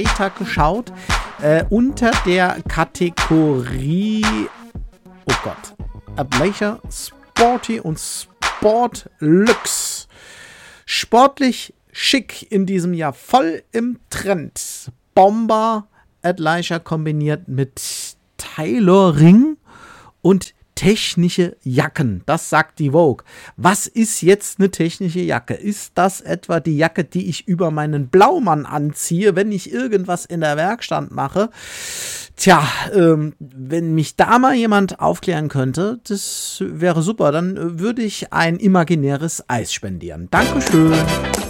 weiter geschaut unter der Kategorie, oh Gott, Athleisure, Sporty und Sport Luxe. Sportlich schick in diesem Jahr, voll im Trend. Bomber Athleisure kombiniert mit Tailoring und technische Jacken. Das sagt die Vogue. Was ist jetzt eine technische Jacke? Ist das etwa die Jacke, die ich über meinen Blaumann anziehe, wenn ich irgendwas in der Werkstatt mache? Tja, wenn mich da mal jemand aufklären könnte, das wäre super. Dann würde ich ein imaginäres Eis spendieren. Dankeschön.